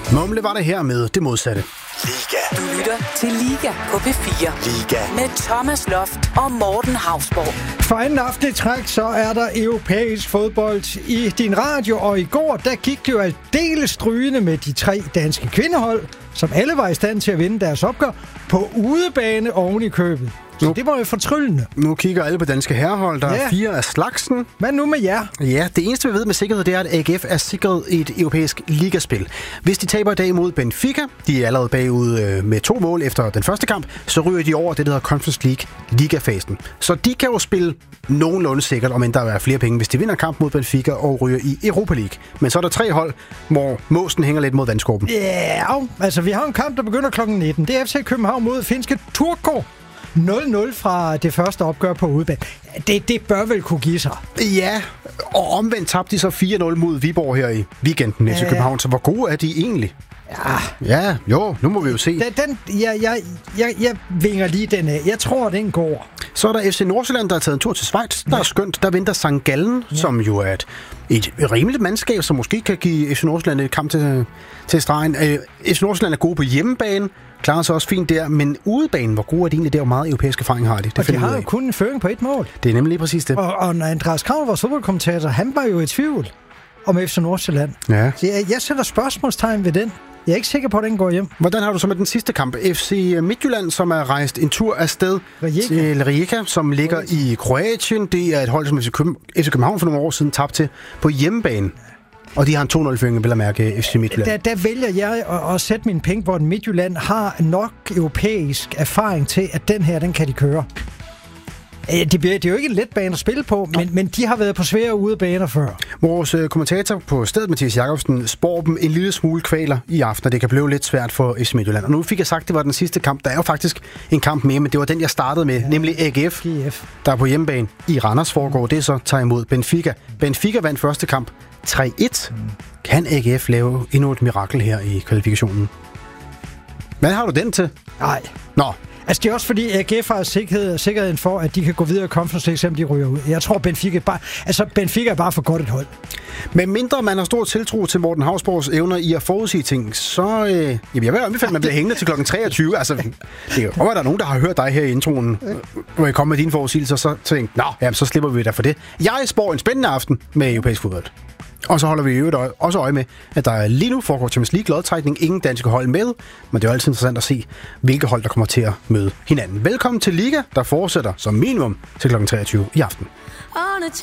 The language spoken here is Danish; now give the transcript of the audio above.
Mumle var det her med det modsatte. Liga. Du lytter til Liga på P4. Liga. Med Thomas Loft og Morten Hausborg. For anden aften i træk, så er der europæisk fodbold i din radio, og i går, der gik det jo aldeles strygende med de 3 danske kvindehold, som alle var i stand til at vinde deres opgør på udebane oven i købet. Så det var jo fortryllende. Nu kigger alle på danske herrehold. Der er 4 af slagsen. Hvad nu med jer? Ja, det eneste vi ved med sikkerhed, det er, at AGF er sikret et europæisk ligaspil. Hvis de taber i dag mod Benfica, de er allerede bagud med 2 mål efter den første kamp, så ryger de over det, der hedder Conference League ligafasen. Så de kan jo spille nogenlunde sikkert, om end der er flere penge, hvis de vinder kamp mod Benfica og ryger i Europa League. Men så er der 3 hold, hvor måsen hænger lidt mod vandskorben. Ja, altså vi har en kamp, der begynder kl. 19. Det er FC København mod finske Turku. 0-0 fra det første opgør på udebane. Det bør vel kunne give sig. Ja, og omvendt tabte de så 4-0 mod Viborg her i weekenden i København. Så hvor gode er de egentlig? Ja, jo, nu må vi jo se. Jeg vinger lige den af. Jeg tror, den går. Så er der FC Nordsjælland, der har taget en tur til Schweiz. Der er skønt. Der venter St. Gallen, som jo er et rimeligt mandskab, som måske kan give FC Nordsjælland et kamp til stregen. FC Nordsjælland er gode på hjemmebane. Klarer sig også fint der, men udebanen, hvor gode er de egentlig? Det er jo meget europæisk erfaring, har de. Og de har jo kun en føring på 1 mål. Det er nemlig lige præcis det. Og Andreas Krav, vores fodboldkommentator, han var jo i tvivl om FC Nordsjælland. Ja. Så jeg sætter spørgsmålstegn ved den. Jeg er ikke sikker på, at den går hjem. Hvordan har du så med den sidste kamp? FC Midtjylland, som er rejst en tur afsted til Rijeka, som ligger i Kroatien. Det er et hold, som FC København for nogle år siden tabte til på hjemmebane. Og de har en 2-0-føring, vil jeg mærke, FC Midtjylland. Der vælger jeg at sætte mine penge, hvor Midtjylland har nok europæisk erfaring til, at den her, den kan de køre. Det er jo ikke en let bane at spille på, men de har været på svære udebaner før. Vores kommentator på stedet, Mathias Jacobsen, spår dem en lille smule kvaler i aften, og det kan blive lidt svært for FC Midtjylland. Og nu fik jeg sagt, at det var den sidste kamp. Der er jo faktisk en kamp mere, men det var den, jeg startede med, nemlig AGF, der er på hjemmebane i Randers foregår. Det så tager imod Benfica. Benfica vandt første kamp 3-1. Kan AGF lave endnu et mirakel her i kvalifikationen? Hvad har du den til? Nej. Nå. Altså det er også fordi AGF har sikkerheden for, at de kan gå videre i Conference League, selvom de ryger ud. Jeg tror, Benfica er bare for godt et hold. Men mindre man har stor tiltro til Morten Hausborgs evner i at forudsige ting, så jeg vil anbefale, at man bliver hængende til kl. 23. Altså, det kan jo være, der er nogen, der har hørt dig her i introen, hvor jeg kommer med dine forudsigelser, så tænkte så slipper vi da for det. Jeg spår en spændende aften med europæisk fodbold. Og så holder vi jo også øje med, at der lige nu foregår Champions League lodtrækning. Ingen danske hold med, men det er jo altid interessant at se, hvilke hold, der kommer til at møde hinanden. Velkommen til Liga, der fortsætter som minimum til kl. 23 i aften.